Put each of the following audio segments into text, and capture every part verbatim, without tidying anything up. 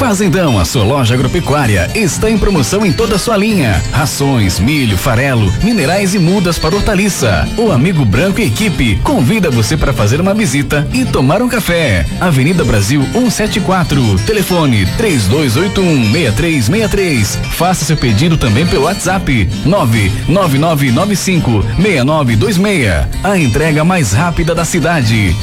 Fazendão, a sua loja agropecuária, está em promoção em toda a sua linha. Rações, milho, farelo, minerais e mudas para hortaliça. O Amigo Branco e Equipe convida você para fazer uma visita e tomar um café. Avenida Brasil cento e setenta e quatro, telefone três dois oito um, seis três seis três. Faça seu pedido também pelo WhatsApp nove nove nove nove cinco seis nove dois seis. A entrega mais rápida da cidade.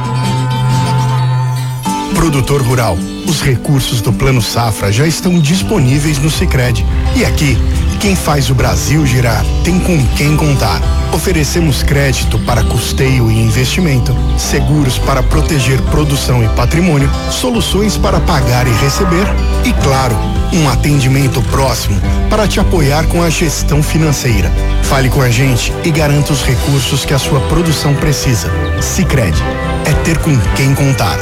Produtor rural, os recursos do Plano Safra já estão disponíveis no Sicredi. E aqui, quem faz o Brasil girar tem com quem contar. Oferecemos crédito para custeio e investimento, seguros para proteger produção e patrimônio, soluções para pagar e receber e, claro, um atendimento próximo para te apoiar com a gestão financeira. Fale com a gente e garanta os recursos que a sua produção precisa. Sicredi, é ter com quem contar.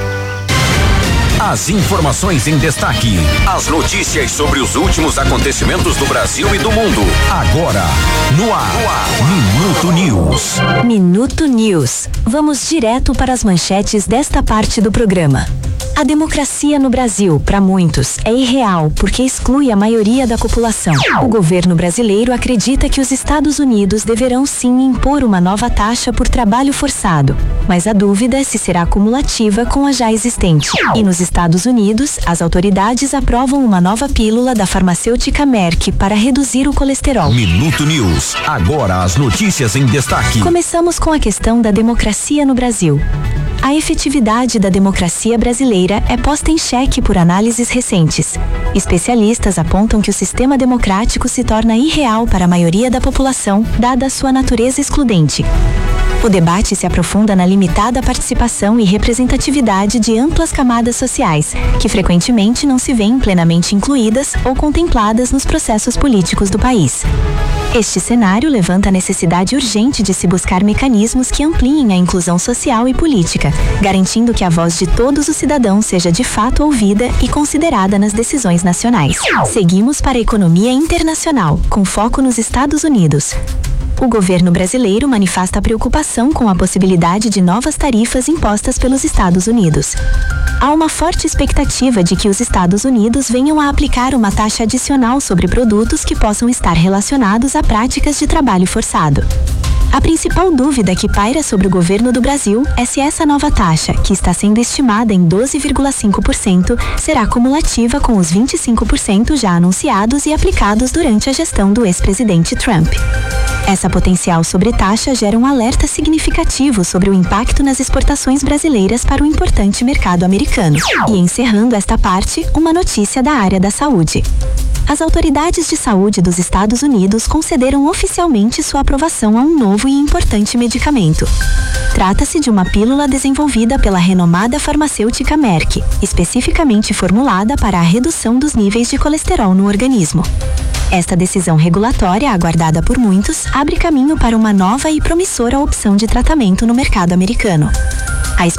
As informações em destaque, as notícias sobre os últimos acontecimentos do Brasil e do mundo. Agora, no ar, no ar. Minuto News. Minuto News. Vamos direto para as manchetes desta parte do programa. A democracia no Brasil, para muitos, é irreal porque exclui a maioria da população. O governo brasileiro acredita que os Estados Unidos deverão sim impor uma nova taxa por trabalho forçado, mas a dúvida é se será cumulativa com a já existente. E nos Estados Unidos, as autoridades aprovam uma nova pílula da farmacêutica Merck para reduzir o colesterol. Minuto News. Agora as notícias em destaque. Começamos com a questão da democracia no Brasil. A efetividade da democracia brasileira é posta em xeque por análises recentes. Especialistas apontam que o sistema democrático se torna irreal para a maioria da população, dada a sua natureza excludente. O debate se aprofunda na limitada participação e representatividade de amplas camadas sociais, que frequentemente não se veem plenamente incluídas ou contempladas nos processos políticos do país. Este cenário levanta a necessidade urgente de se buscar mecanismos que ampliem a inclusão social e política, garantindo que a voz de todos os cidadãos seja de fato ouvida e considerada nas decisões nacionais. Seguimos para a economia internacional, com foco nos Estados Unidos. O governo brasileiro manifesta preocupação com a possibilidade de novas tarifas impostas pelos Estados Unidos. Há uma forte expectativa de que os Estados Unidos venham a aplicar uma taxa adicional sobre produtos que possam estar relacionados a práticas de trabalho forçado. A principal dúvida que paira sobre o governo do Brasil é se essa nova taxa, que está sendo estimada em doze vírgula cinco por cento, será cumulativa com os vinte e cinco por cento já anunciados e aplicados durante a gestão do ex-presidente Trump. Essa potencial sobretaxa gera um alerta significativo sobre o impacto nas exportações brasileiras para o importante mercado americano. E encerrando esta parte, uma notícia da área da saúde. As autoridades de saúde dos Estados Unidos concederam oficialmente sua aprovação a um novo e importante medicamento. Trata-se de uma pílula desenvolvida pela renomada farmacêutica Merck, especificamente formulada para a redução dos níveis de colesterol no organismo. Esta decisão regulatória, aguardada por muitos, abre caminho para uma nova e promissora opção de tratamento no mercado americano. A